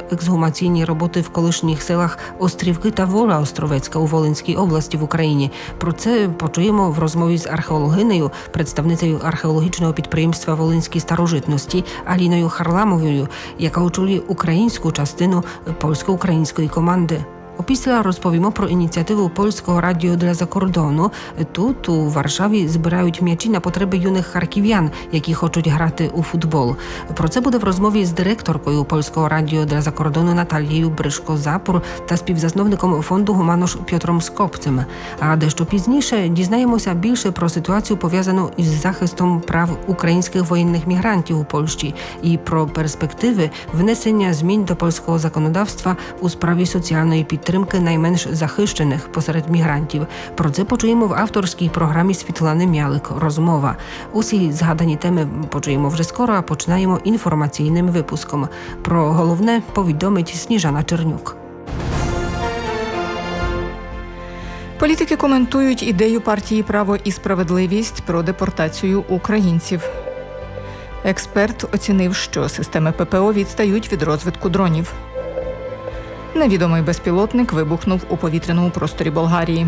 ексгумаційні роботи в колишніх селах Острівки та Вола Островецька у Волинській області в Україні. Про це почуємо в розмові з археологинею, представницею археологічного підприємства «Волинські старожитності» Аліною Харламовою, яка очолює українську частину польсько-української команди. Опісля розповімо про ініціативу Польського радіо для закордону. Тут, у Варшаві, збирають м'ячі на потреби юних харків'ян, які хочуть грати у футбол. Про це буде в розмові з директоркою Польського радіо для закордону Наталією Бришко-Запур та співзасновником фонду «Гуманош» Пьотром Скопцем. А дещо пізніше дізнаємося більше про ситуацію, пов'язану із захистом прав українських воєнних мігрантів у Польщі і про перспективи внесення змін до польського законодавства у справі соціальної підтримки найменш захищених посеред мігрантів. Про це почуємо в авторській програмі Світлани Мялик «Розмова». Усі згадані теми почуємо вже скоро, а починаємо інформаційним випуском. Про головне повідомить Сніжана Чернюк. Політики коментують ідею партії «Право і справедливість» про депортацію українців. Експерт оцінив, що системи ППО відстають від розвитку дронів. Невідомий безпілотник вибухнув у повітряному просторі Болгарії.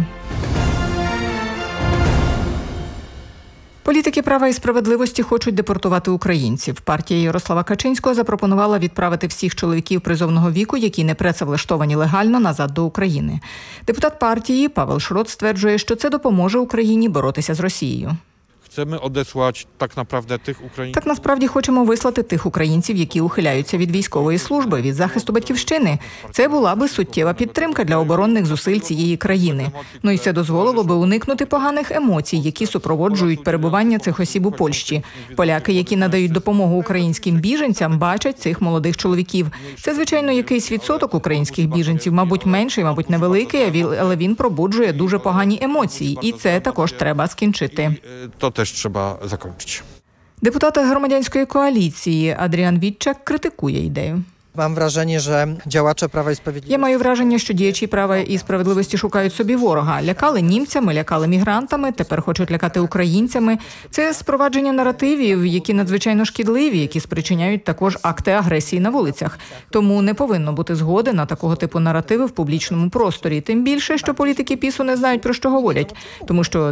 Політики «Права і справедливості» хочуть депортувати українців. Партія Ярослава Качинського запропонувала відправити всіх чоловіків призовного віку, які не працевлаштовані легально, назад до України. Депутат партії Павел Шрот стверджує, що це допоможе Україні боротися з Росією. Chcemy odesłać tak naprawdę tych Ukraińców. Так насправді хочемо вислати тих українців, які ухиляються від військової служби, від захисту батьківщини. Це була би суттєва підтримка для оборонних зусиль цієї країни. Ну і це дозволило би уникнути поганих емоцій, які супроводжують перебування цих осіб у Польщі. Поляки, які надають допомогу українським біженцям, бачать цих молодих чоловіків. Це, звичайно, якийсь відсоток українських біженців, мабуть, менший, мабуть, невеликий, але він пробуджує дуже погані емоції. І це також треба скінчити. Też trzeba zakończyć. Депутат громадянської коаліції Адріан Вітчак критикує ідею. Mam wrażenie, że działacze Prawa i Sprawiedliwości... Я маю враження, що діячі права і справедливості шукають собі ворога. Лякали німцями, лякали мігрантами, тепер хочуть лякати українцями. Це спровадження наративів, які надзвичайно шкідливі, які спричиняють також акти агресії на вулицях. Тому не повинно бути згоди на такого типу наративи в публічному просторі. Тим більше, що політики ПІСу не знають, про що говорять. Тому що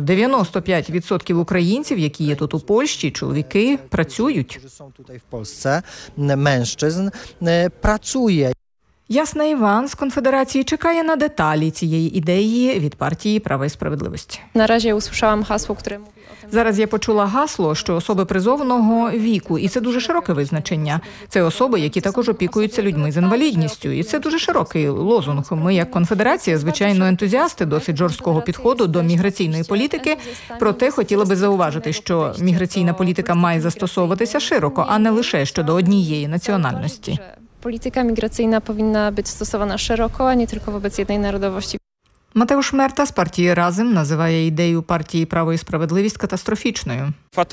95% українців, які є тут у Польщі, чоловіки, працюють. Tutaj w Polsce mężczyzn pracuje. Ясна Іван з Конфедерації чекає на деталі цієї ідеї від партії «Права і справедливості». Наразі я usłyszałam hasło, które mówi o tym. Зараз я почула гасло, що особи призовного віку, і це дуже широке визначення. Це особи, які також опікуються людьми з інвалідністю, і це дуже широкий лозунг. Ми, як конфедерація, звичайно, ентузіасти досить жорсткого підходу до міграційної політики, проте хотіла би зауважити, що міграційна політика має застосовуватися широко, а не лише щодо однієї національності. Polityka migracyjna powinna być stosowana szeroko, a nie tylko wobec jednej narodowości. Матеуш Мерта з партії «Разом» називає ідею партії «Право і справедливість» катастрофічною.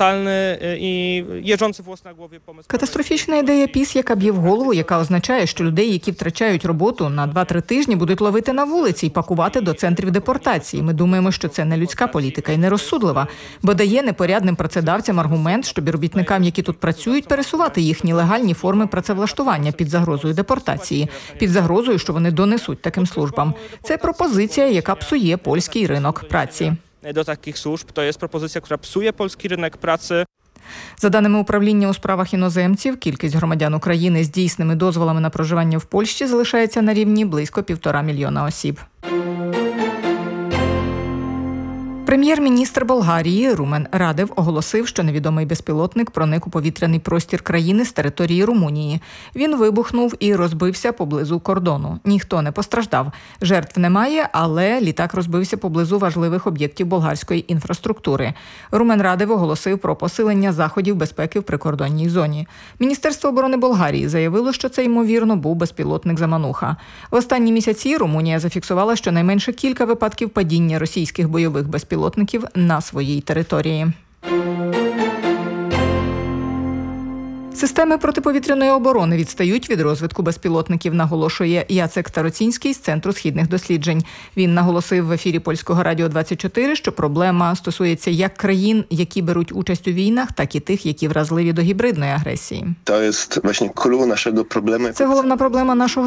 Катастрофічна ідея ПІС, яка б'є в голову, яка означає, що людей, які втрачають роботу на 2-3 тижні, будуть ловити на вулиці і пакувати до центрів депортації. Ми думаємо, що це не людська політика і нерозсудлива, бо дає непорядним працедавцям аргумент, щоб робітникам, які тут працюють, пересувати їхні легальні форми працевлаштування під загрозою депортації, під загрозою, що вони донесуть таким службам. Це пропозиція, яка псує польський ринок праці. Do takich służb to jest propozycja, która psuje polski rynek pracy. За даними управління у справах іноземців, кількість громадян України з дійсними дозволами на проживання в Польщі залишається на рівні близько 1,5 мільйона осіб. Прем'єр-міністр Болгарії Румен Радев оголосив, що невідомий безпілотник проник у повітряний простір країни з території Румунії. Він вибухнув і розбився поблизу кордону. Ніхто не постраждав. Жертв немає, але літак розбився поблизу важливих об'єктів болгарської інфраструктури. Румен Радев оголосив про посилення заходів безпеки в прикордонній зоні. Міністерство оборони Болгарії заявило, що це, ймовірно, був безпілотник «Замануха». В останні місяці Румунія зафіксувала щонайменше кілька випадків падіння російських бойових безпілотників на своїй території. Системи протиповітряної оборони відстають від розвитку безпілотників, наголошує Яцек Тароцінський з Центру східних досліджень. Він наголосив в ефірі Польського радіо 24, що проблема стосується як країн, які беруть участь у війнах, так і тих, які вразливі до гібридної агресії. Це головна проблема нашого